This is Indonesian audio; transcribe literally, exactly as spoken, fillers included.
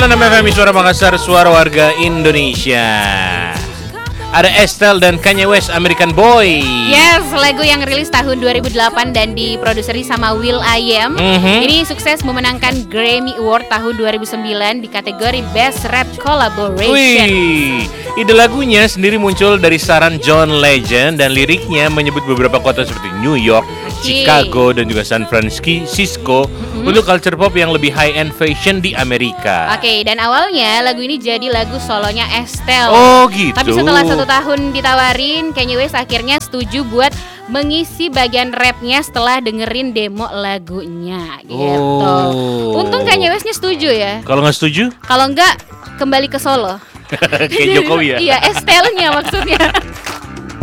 sembilan enam F M Suara Makassar, suara warga Indonesia. Ada Estelle dan Kanye West, American Boy. Yes, lagu yang rilis tahun dua ribu delapan dan diproduseri sama will.i.am. Mm-hmm. Ini sukses memenangkan Grammy Award tahun dua ribu sembilan di kategori Best Rap Collaboration. Wih, ide lagunya sendiri muncul dari saran John Legend dan liriknya menyebut beberapa kota seperti New York, Chicago, dan juga San Francisco mm-hmm. untuk culture pop yang lebih high-end fashion di Amerika. Oke, okay, dan awalnya lagu ini jadi lagu solonya Estelle. Oh gitu. Tapi setelah satu tahun ditawarin, Kanye West akhirnya setuju buat mengisi bagian rapnya setelah dengerin demo lagunya gitu. Oh. Untung Kanye Westnya setuju ya. Kalau nggak setuju? Kalau nggak, kembali ke solo. Kayak Jokowi ya. Iya, Estelle-nya maksudnya.